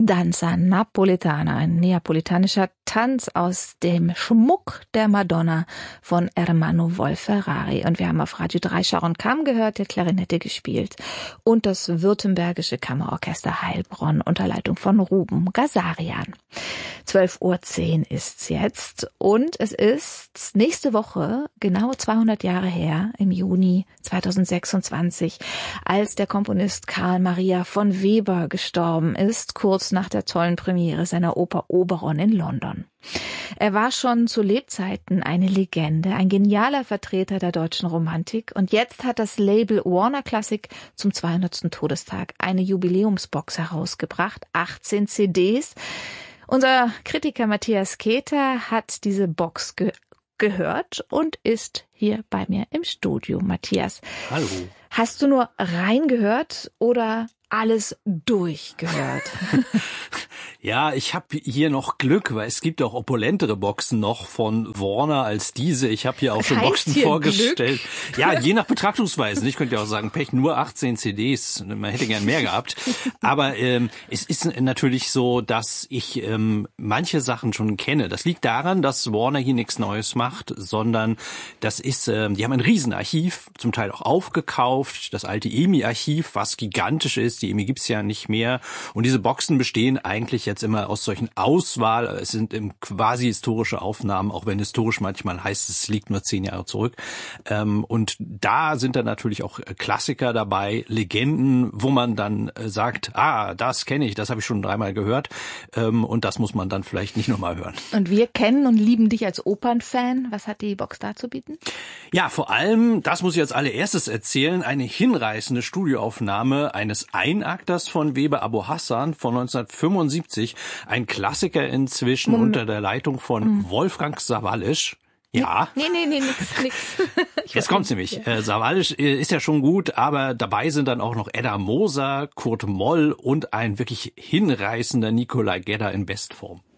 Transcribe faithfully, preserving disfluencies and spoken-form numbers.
Danza Napoletana, ein neapolitanischer Tanz aus dem Schmuck der Madonna von Ermanno Wolf-Ferrari. Und wir haben auf Radio drei Sharon Kam gehört, der Klarinette gespielt. Und das Württembergische Kammerorchester Heilbronn unter Leitung von Ruben Gazarian. zwölf Uhr zehn ist's jetzt. Und es ist nächste Woche genau zweihundert Jahre her, im Juni zweitausendsechsundzwanzig, als der Komponist Karl Maria von Weber gestorben ist, kurz nach der tollen Premiere seiner Oper Oberon in London. Er war schon zu Lebzeiten eine Legende, ein genialer Vertreter der deutschen Romantik, und jetzt hat das Label Warner Classic zum zweihundertsten Todestag eine Jubiläumsbox herausgebracht, achtzehn C Ds. Unser Kritiker Matthias Keter hat diese Box ge- gehört und ist hier bei mir im Studio. Matthias, hallo. Hast du nur reingehört oder alles durchgehört? Ja, ich habe hier noch Glück, weil es gibt auch opulentere Boxen noch von Warner als diese. Ich habe hier auch schon Boxen vorgestellt. Glück? Ja, je nach Betrachtungsweise. Ich könnte ja auch sagen, Pech, nur achtzehn C Ds. Man hätte gern mehr gehabt. Aber ähm, es ist natürlich so, dass ich ähm, manche Sachen schon kenne. Das liegt daran, dass Warner hier nichts Neues macht, sondern das ist, ähm, die haben ein Riesenarchiv, zum Teil auch aufgekauft. Das alte E M I-Archiv, was gigantisch ist. Die E M I gibt's ja nicht mehr. Und diese Boxen bestehen eigentlich jetzt immer aus solchen Auswahl. Es sind quasi historische Aufnahmen, auch wenn historisch manchmal heißt, es liegt nur zehn Jahre zurück. Und da sind dann natürlich auch Klassiker dabei, Legenden, wo man dann sagt, ah, das kenne ich, das habe ich schon dreimal gehört. Und das muss man dann vielleicht nicht nochmal hören. Und wir kennen und lieben dich als Opernfan. Was hat die Box da zu bieten? Ja, vor allem, das muss ich als allererstes erzählen, eine hinreißende Studioaufnahme eines Einakters von Weber Abu Hassan von neunzehnhundertfünfundsiebzig. Ein Klassiker inzwischen Moment. Unter der Leitung von hm. Wolfgang Sawallisch. Ja. Nee, nee, nee, nix, nix. Jetzt kommt's nämlich. Ja. Äh, Sawallisch ist ja schon gut, aber dabei sind dann auch noch Edda Moser, Kurt Moll und ein wirklich hinreißender Nikolai Gedda in Bestform.